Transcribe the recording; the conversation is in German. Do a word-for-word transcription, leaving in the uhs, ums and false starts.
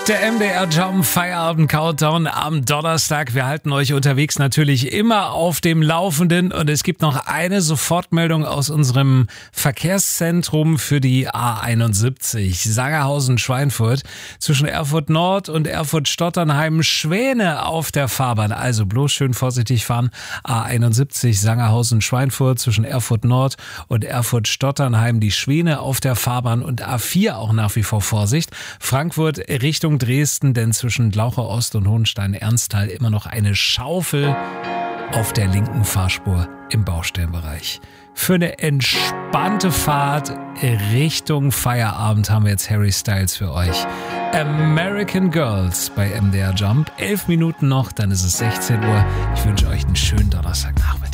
Der M D R Jump Feierabend Countdown am Donnerstag. Wir halten euch unterwegs natürlich immer auf dem Laufenden und es gibt noch eine Sofortmeldung aus unserem Verkehrszentrum für die A einundsiebzig. Sangerhausen-Schweinfurt zwischen Erfurt Nord und Erfurt-Stotternheim Schwäne auf der Fahrbahn. Also bloß schön vorsichtig fahren. A einundsiebzig Sangerhausen-Schweinfurt zwischen Erfurt Nord und Erfurt-Stotternheim die Schwäne auf der Fahrbahn und A vier auch nach wie vor Vorsicht. Frankfurt Richtung Dresden, denn zwischen Glauche Ost und Hohenstein-Ernsthal immer noch eine Schaufel auf der linken Fahrspur im Baustellenbereich. Für eine entspannte Fahrt Richtung Feierabend haben wir jetzt Harry Styles für euch. American Girls bei M D R Jump. Elf Minuten noch, dann ist es sechzehn Uhr. Ich wünsche euch einen schönen Donnerstagnachmittag.